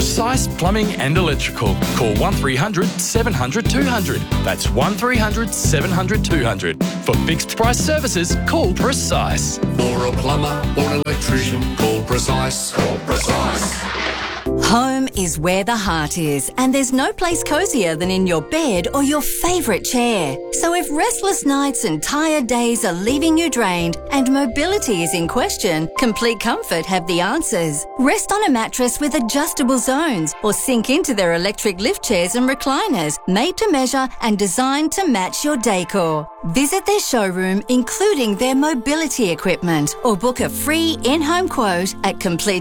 Precise Plumbing and Electrical. Call 1300 700 200. That's 1300 700 200. For fixed price services, call Precise. For a plumber or an electrician, call Precise. Call Precise. Home is where the heart is, and there's no place cosier than in your bed or your favourite chair. So if restless nights and tired days are leaving you drained and mobility is in question, Complete Comfort have the answers. Rest on a mattress with adjustable zones or sink into their electric lift chairs and recliners, made to measure and designed to match your decor. Visit their showroom, including their mobility equipment, or book a free in-home quote at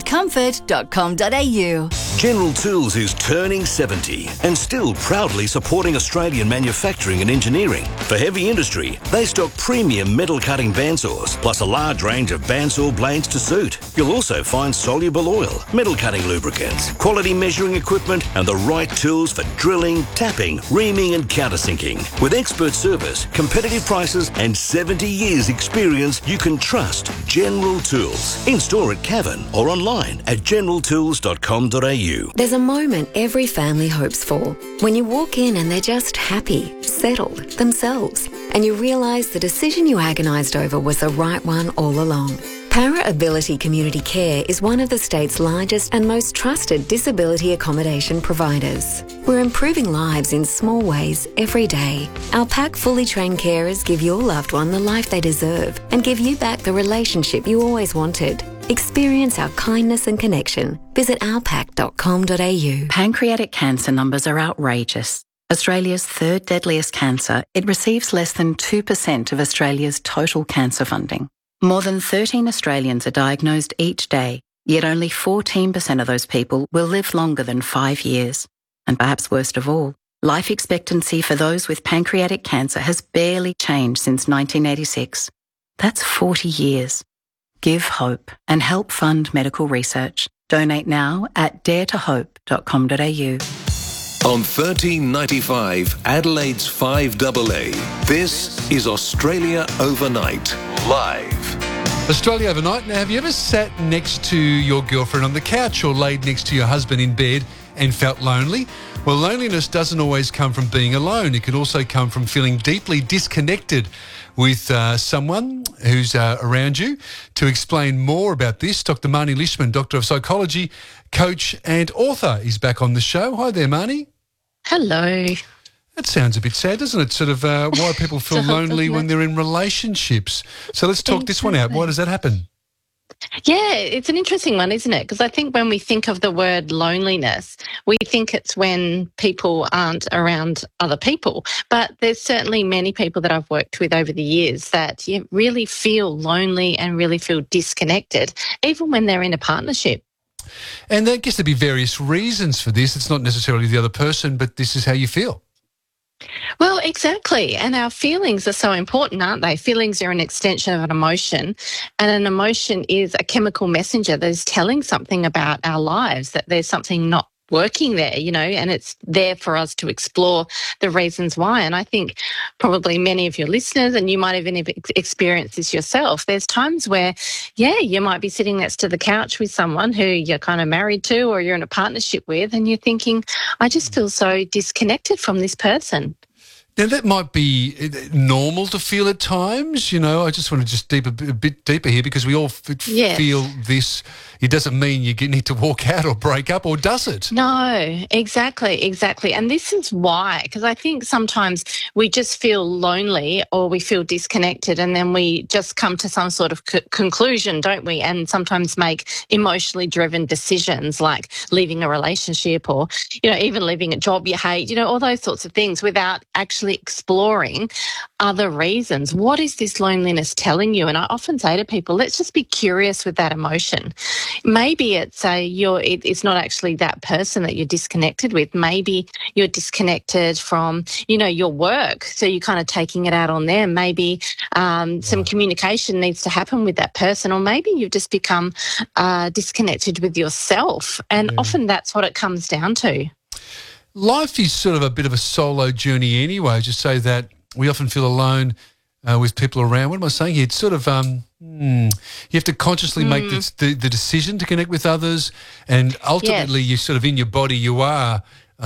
completecomfort.com.au. General Tools is turning 70 and still proudly supporting Australian manufacturing and engineering. For heavy industry, they stock premium metal cutting bandsaws, plus a large range of bandsaw blades to suit. You'll also find soluble oil, metal cutting lubricants, quality measuring equipment, and the right tools for drilling, tapping, reaming, and countersinking. With expert service, competitive prices, and 70 years experience, you can trust General Tools. In store at Cavan or online at generaltools.com.au. There's a moment every family hopes for. When you walk in and they're just happy, settled, themselves, and you realise the decision you agonised over was the right one all along. Para Ability Community Care is one of the state's largest and most trusted disability accommodation providers. We're improving lives in small ways every day. Our PAC fully trained carers give your loved one the life they deserve and give you back the relationship you always wanted. Experience our kindness and connection. Visit ourpac.com.au. Pancreatic cancer numbers are outrageous. Australia's third deadliest cancer, it receives less than 2% of Australia's total cancer funding. More than 13 Australians are diagnosed each day, yet only 14% of those people will live longer than 5 years. And perhaps worst of all, life expectancy for those with pancreatic cancer has barely changed since 1986. That's 40 years. Give hope and help fund medical research. Donate now at daretohope.com.au. On 1395, Adelaide's 5AA, this is Australia Overnight, live. Australia Overnight. Now, have you ever sat next to your girlfriend on the couch or laid next to your husband in bed and felt lonely? Well, loneliness doesn't always come from being alone. It can also come from feeling deeply disconnected with someone who's around you. To explain more about this, Dr. Marnie Lishman, Doctor of Psychology, coach and author, is back on the show. Hi there, Marnie. Hello. That sounds a bit sad, doesn't it? Sort of why people feel lonely when they're in relationships. So let's talk this one out. Why does that happen? Yeah, it's an interesting one, isn't it? Because I think when we think of the word loneliness, we think it's when people aren't around other people. But there's certainly many people that I've worked with over the years that really feel lonely and really feel disconnected, even when they're in a partnership. And I guess there'd be various reasons for this. It's not necessarily the other person, but this is how you feel. Well, exactly. And our feelings are so important, aren't they? Feelings are an extension of an emotion, and an emotion is a chemical messenger that is telling something about our lives, that there's something not working there, and it's there for us to explore the reasons why. And I think probably many of your listeners, and you might even have experienced this yourself, there's times where, you might be sitting next to the couch with someone who you're kind of married to or you're in a partnership with, and you're thinking, I just feel so disconnected from this person. Now, that might be normal to feel at times, I just want to a bit deeper here, because we all feel this. It doesn't mean you need to walk out or break up, or does it? No, exactly. And this is why, because I think sometimes we just feel lonely or we feel disconnected, and then we just come to some sort of conclusion, don't we? And sometimes make emotionally driven decisions like leaving a relationship or, even leaving a job you hate, all those sorts of things, without actually exploring other reasons. What is this loneliness telling you? And I often say to people, let's just be curious with that emotion. Maybe it's it's not actually that person that you're disconnected with. Maybe you're disconnected from, your work. So you're kind of taking it out on them. Maybe some communication needs to happen with that person, or maybe you've just become disconnected with yourself. And often that's what it comes down to. Life is sort of a bit of a solo journey anyway. Just say that we often feel alone with people around. What am I saying here? It's sort of you have to consciously make the decision to connect with others, and ultimately you're sort of in your body. You are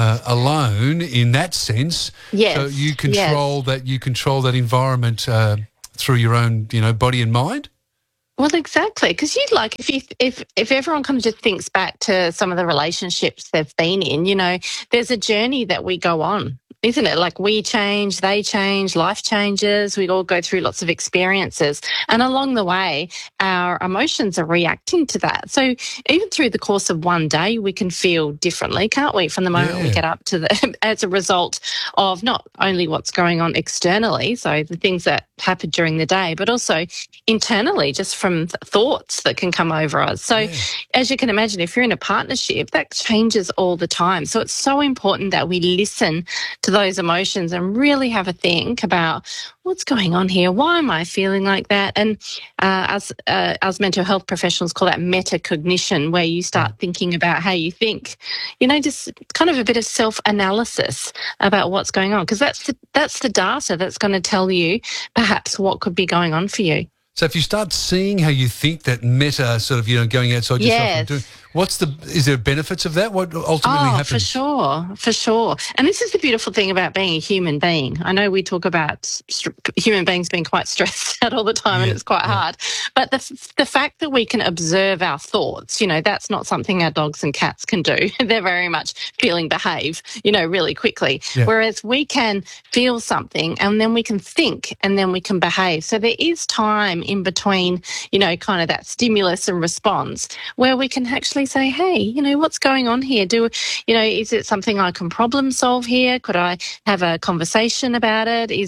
alone in that sense. Yes. So you control that. You control that environment through your own, body and mind. Well, exactly, because you'd like if everyone kind of just thinks back to some of the relationships they've been in, there's a journey that we go on, isn't it? Like we change, they change, life changes, we all go through lots of experiences, and along the way, our emotions are reacting to that. So even through the course of one day, we can feel differently, can't we? From the moment we get up to as a result of not only what's going on externally, so the things that happen during the day, but also internally, just from thoughts that can come over us. So as you can imagine, if you're in a partnership, that changes all the time. So it's so important that we listen to those emotions and really have a think about what's going on here. Why am I feeling like that? And as mental health professionals call that metacognition, where you start thinking about how you think, just kind of a bit of self-analysis about what's going on, because that's the data that's going to tell you perhaps what could be going on for you. So if you start seeing how you think, that meta sort of, going outside yourself and doing, is there benefits of that? What ultimately happens? For sure. And this is the beautiful thing about being a human being. I know we talk about human beings being quite stressed out all the time and it's quite hard. But the fact that we can observe our thoughts, that's not something our dogs and cats can do. They're very much feeling behave, really quickly. Yeah. Whereas we can feel something and then we can think and then we can behave. So there is time in between, kind of that stimulus and response where we can actually say, hey, what's going on here? Is it something I can problem solve here? Could I have a conversation about it? Is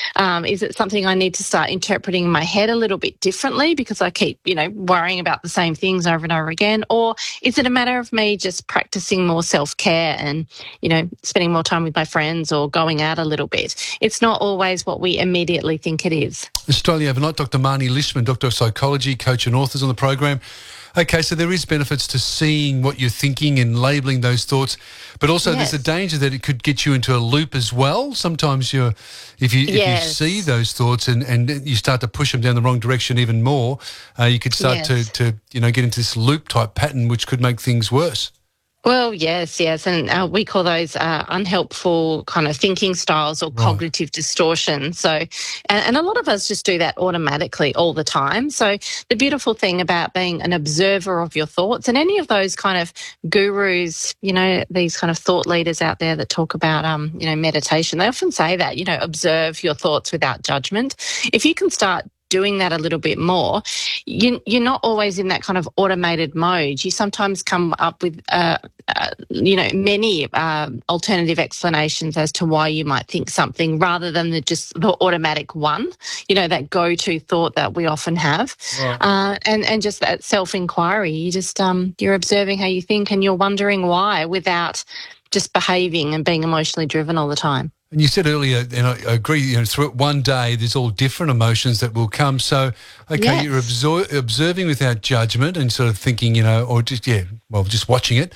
it something I need to start interpreting in my head a little bit differently because I keep, worrying about the same things over and over again? Or is it a matter of me just practicing more self-care and, spending more time with my friends or going out a little bit? It's not always what we immediately think it is. Australia Overnight, Dr. Marnie Lishman, Doctor of Psychology, coach and authors on the program. Okay, so there is benefits to seeing what you're thinking and labelling those thoughts, but also there's a danger that it could get you into a loop as well. Sometimes if you see those thoughts and you start to push them down the wrong direction even more, you could start to get into this loop type pattern, which could make things worse. Well, yes, and we call those unhelpful kind of thinking styles or cognitive distortion. So, and a lot of us just do that automatically all the time. So the beautiful thing about being an observer of your thoughts, and any of those kind of gurus, these kind of thought leaders out there that talk about, meditation, they often say that, observe your thoughts without judgment. If you can start doing that a little bit more, you're not always in that kind of automated mode. You sometimes come up with, many alternative explanations as to why you might think something rather than just the automatic one, that go-to thought that we often have. Right. And just that self-inquiry. You just, you're observing how you think and you're wondering why without just behaving and being emotionally driven all the time. And you said earlier, and I agree, through one day there's all different emotions that will come. So, okay, you're observing without judgment and sort of thinking, or just watching it.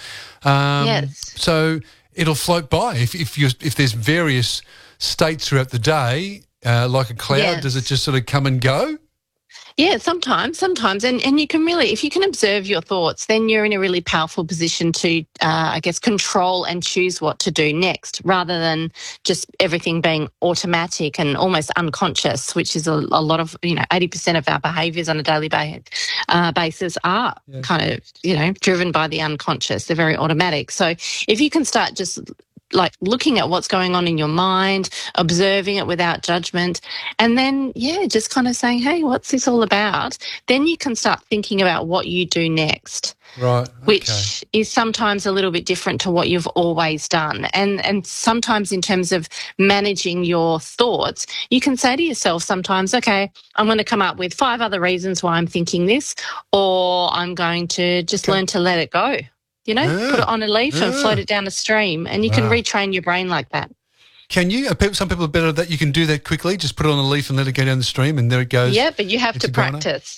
So it'll float by. If there's various states throughout the day, like a cloud, does it just sort of come and go? Yeah, sometimes. And you can really, if you can observe your thoughts, then you're in a really powerful position to, control and choose what to do next rather than just everything being automatic and almost unconscious, which is a lot of, 80% of our behaviours on a daily basis are kind of, driven by the unconscious. They're very automatic. So if you can start just like looking at what's going on in your mind, observing it without judgment, and then, just kind of saying, hey, what's this all about? Then you can start thinking about what you do next. Right. Which is sometimes a little bit different to what you've always done. And sometimes in terms of managing your thoughts, you can say to yourself sometimes, okay, I'm going to come up with 5 other reasons why I'm thinking this, or I'm going to just learn to let it go. Put it on a leaf and float it down a stream, and you can retrain your brain like that. Can you? Some people are better at that. You can do that quickly. Just put it on a leaf and let it go down the stream, and there it goes. Yeah, but you have to practice.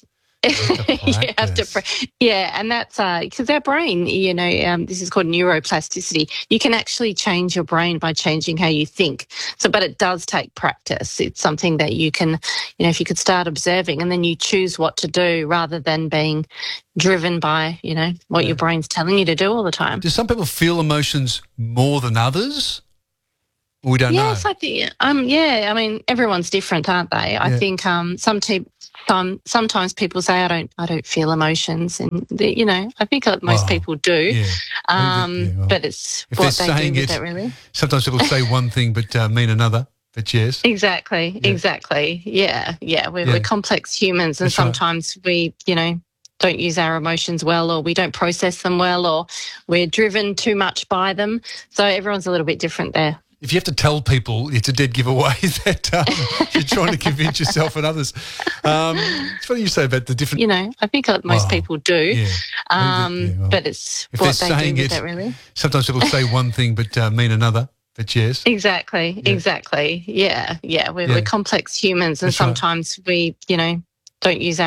You have to, and that's because our brain, this is called neuroplasticity. You can actually change your brain by changing how you think. So, but it does take practice. It's something that you can, if you could start observing and then you choose what to do rather than being driven by, what your brain's telling you to do all the time. Do some people feel emotions more than others? We don't know. Yes, I think. I mean, everyone's different, aren't they? I think sometimes people say I don't feel emotions, and I think most people do. Yeah. But it's if what they're they do with it, it, really. Sometimes people say one thing but mean another. But yes, exactly. Yeah. We're complex humans, and That's sometimes we, don't use our emotions well, or we don't process them well, or we're driven too much by them. So everyone's a little bit different there. If you have to tell people, it's a dead giveaway that you're trying to convince yourself and others. It's funny you say about the different... I think most people do. Yeah. But it's if what they're they saying do with it, really. Sometimes people say one thing but mean another. But yes. Exactly. Yeah. We're complex humans, and That's right. sometimes we, don't use our